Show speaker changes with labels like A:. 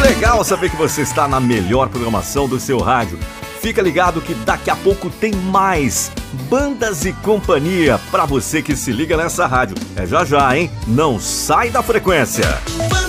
A: Legal saber que você está na melhor programação do seu rádio. Fica ligado que daqui a pouco tem mais Bandas e Companhia pra você que se liga nessa rádio. É já já, hein? Não sai da frequência.